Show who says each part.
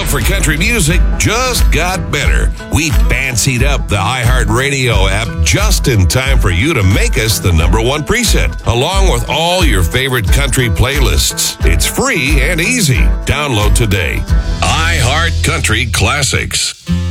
Speaker 1: love for country music just got better. We fancied up the iHeartRadio app just in time for you to make us the #1 preset, along with all your favorite country playlists. It's free and easy. Download today. iHeart Country Classics.